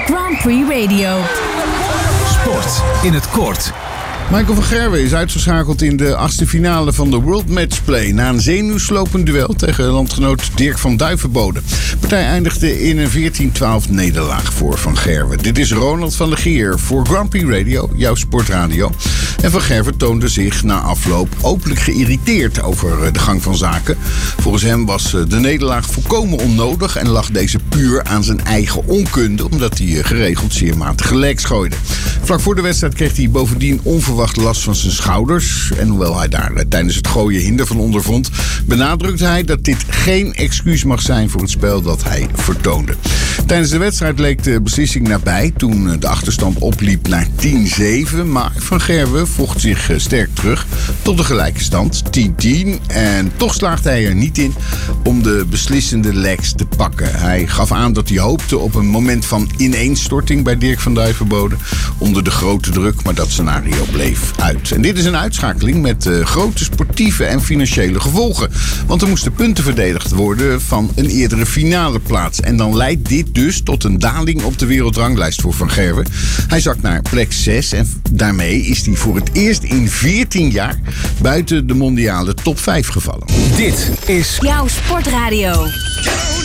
Grand Prix Radio. Sport in het kort. Michael van Gerwen is uitgeschakeld in de achtste finale van de World Matchplay na een zenuwslopend duel tegen landgenoot Dirk van Duivenbode. De partij eindigde in een 14-12 nederlaag voor Van Gerwen. Dit is Ronald van der Gier voor Grand Prix Radio, jouw sportradio. En Van Gerwen toonde zich na afloop openlijk geïrriteerd over de gang van zaken. Volgens hem was de nederlaag volkomen onnodig en lag deze puur aan zijn eigen onkunde, omdat hij geregeld zeer matige legs gooide. Vlak voor de wedstrijd kreeg hij bovendien onverwacht last van zijn schouders. En hoewel hij daar tijdens het gooien hinder van ondervond, benadrukte hij dat dit geen excuus mag zijn voor het spel dat hij vertoonde. Tijdens de wedstrijd leek de beslissing nabij toen de achterstand opliep naar 10-7. Maar Van Gerwen vocht zich sterk terug tot de gelijke stand, 10-10. En toch slaagde hij er niet in om de beslissende legs te pakken. Hij gaf aan dat hij hoopte op een moment van ineenstorting bij Dirk van Duivenbode onder de grote druk, maar dat scenario bleef uit. En dit is een uitschakeling met grote sportieve en financiële gevolgen. Want er moesten punten verdedigd worden van een eerdere finale plaats. En dan leidt dit dus tot een daling op de wereldranglijst voor Van Gerwen. Hij zakt naar plek 6 en daarmee is hij voor het eerst in 14 jaar buiten de mondiale top 5 gevallen. Dit is Jouw sportradio.